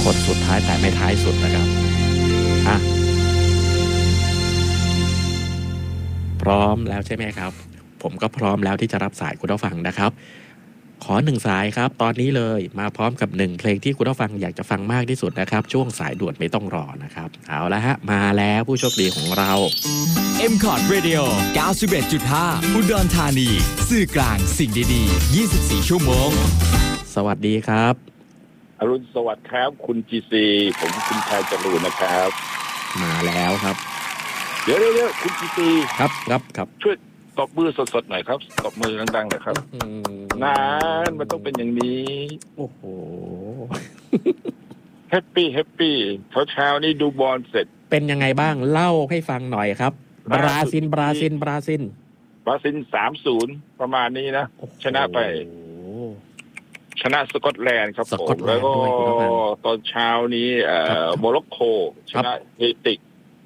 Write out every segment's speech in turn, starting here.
คนสุดท้ายแต่ไม่ท้ายสุดนะครับอ่ะพร้อมแล้วใช่ไหมครับผมก็พร้อมแล้วที่จะรับสายคุณผู้ฟังนะครับขอ1สายครับตอนนี้เลยมาพร้อมกับ1เพลงที่คุณผู้ฟังอยากจะฟังมากที่สุดนะครับช่วงสายด่วนไม่ต้องรอนะครับเอาละฮะมาแล้วผู้โชคดีของเรา M-Cod Radio 91.5 อุดรธานีสื่อกลางสิ่งดีๆ24 ชั่วโมงสวัสดีครับอรุณสวัสดิ์ครับคุณจีซีผมคุณชายจรูนนะครับมาแล้วครับเดี๋ยวคุณจีซีครับช่วยตบมือสดๆหน่อยครับตบมือดังๆหน่อยครับนานมันต้องเป็นอย่างนี้โอ้โหแฮปปี้เช้านี้ดูบอลเสร็จเป็นยังไงบ้างเล่าให้ฟังหน่อยครับบราซิล 3-0ประมาณนี้นะชนะไปชนะสกอตแลนด์ครับผมแล้วก็ตอนเช้านี้โมร็อกโกชนะเฮติก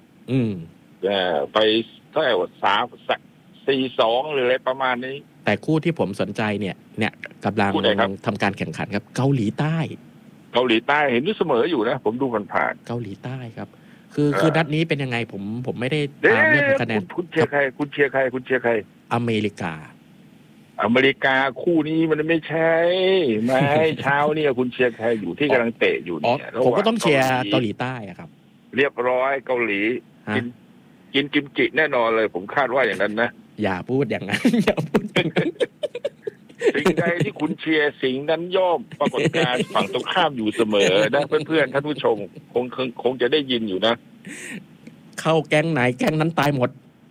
ไปเท่าไหร่ว่า4-2หรืออะไรประมาณนี้แต่คู่ที่ผมสนใจเนี่ยกำลังทำการแข่งขันครับเกาหลีใต้เห็นด้วยเสมออยู่นะผมดูผ่านเกาหลีใต้ครับคือนัดนี้เป็นยังไงผมไม่ได้ตามเรื่องคะแนนคุณเชียร์ใครอเมริกาคู่นี้มันไม่ใช่เช้าเนี่ยคุณเชียร์ใครอยู่ที่กำลังเตะอยู่เนี่ยผมก็ต้องเชียร์เกาหลีใต้ครับเรียบร้อยเกาหลีกินกิมจิแน่นอนเลยผมคาดว่าอย่างนั้นนะอย่าพูดอย่างนั้นสิ่งใดที่คุณเชียร์สิ่งนั้นย่อมปรากฏการณ์ฝั่งตรงข้ามอยู่เสมอนะเพื่อนๆท่านผู้ชมคงจะได้ยินอยู่นะเข้าแก๊งไหนแก๊งนั้นตายหมด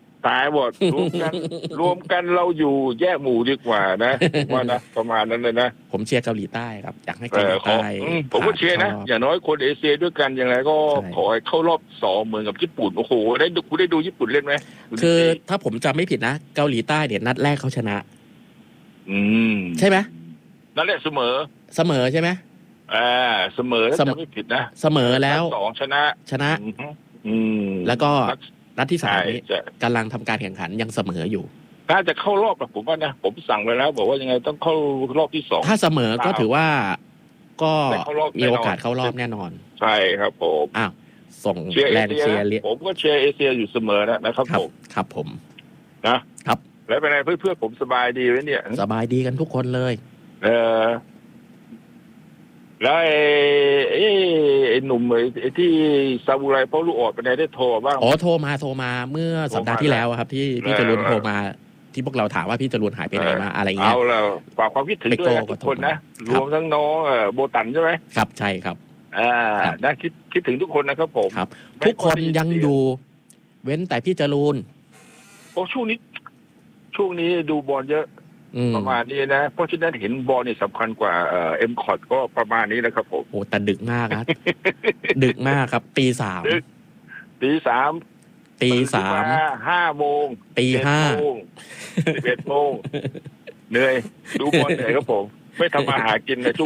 รวมกันเราอยู่แยกหมู่ดีกว่านะว่านะประมาณนั้นเลยนะผมเชียร์เกาหลีใต้ครับอยากให้เกาหลีใต้ผมก็เชียร์นะอย่างน้อยคนเอเชียด้วยกันอย่างไรก็ขอให้เข้ารอบ2เหมือนกับญี่ปุ่นโอ้โหได้ดูญี่ปุ่นเล่นไหมคือถ้าผมจำไม่ผิดนะเกาหลีใต้เนี่ยนัดแรกเขาชนะใช่ไหมนั่นแหละเสมอใช่ไหมเสมอถ้าไม่ผิดนะเสมอแล้ว 2ชนะแล้วก็นัดที่3นี้กำลังทำการแข่งขันยังเสมออยู่ถ้าจะเข้ารอบผมว่านะผมสั่งไปแล้วบอกว่ายังไงต้องเข้ารอบที่2 ถ้าเสมอก็ถือว่าก็มีโอกาสเข้ารอบแน่นอนใช่ครับผมส่งแรงเชียร์ผมก็เชียร์เอเชียอยู่เสมอนะครับผมครับผมนะครับแล้วเป็นไงเพื่อนผมสบายดีไหมเนี่ยสบายดีกันทุกคนเลยแล้วไอ้หนุ่มไอ้ที่ซาบูไรพ่อลูกออดไปไหนได้โทรบ้างโทรมาเมื่อสัปดาห์ที่แล้วครับที่พี่จรูนโทรมาที่พวกเราถามว่าพี่จรูนหายไปไหนมาอะไรเงี้ยเอาแล้วฝากความคิดถึงด้วยทุกคนนะรวมทั้งน้องโบตันใช่ไหมครับใช่ครับนะคิดถึงทุกคนนะครับผมครับทุกคนยังอยู่เว้นแต่พี่จรูนช่วงนี้ดูบอลเยอะประมาณนี้นะเพราะฉะนั้นเห็นบอลนี่สำคัญกว่าM-Codก็ประมาณนี้นะครับผมแต่ดึกมากครับดึกมากครับตี 3 5 โมงตี 5 11 โมงเหนื่อยดูบอลเหนื่อยครับผมไม่ทำมาหากินใน